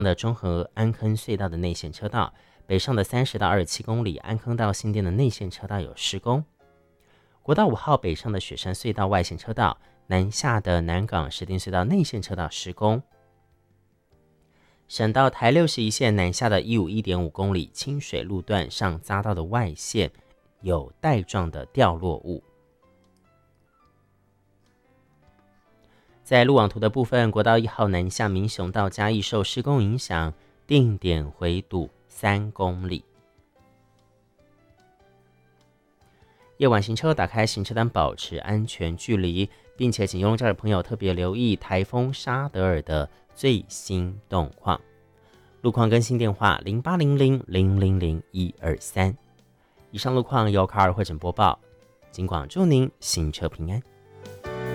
的中和安坑隧道的内线车道，北上的30到27公里，安坑到新店的内线车道有施工。国道5号北上的雪山隧道外线车道，南下的南港石碇隧道内线车道施工。省道台61线南下的151.5公里，清水路段上匝道的外线有带状的掉落物。在路网图的部分，国道1号南下民雄到嘉义受施工影响，定点回堵3公里。夜晚行车打开行车单，保持安全距离，并且请用车的朋友特别留意台风沙德尔的最新动况。路况更新电话0800000123。以上路况由卡尔会诊播报，尽管祝您行车平安。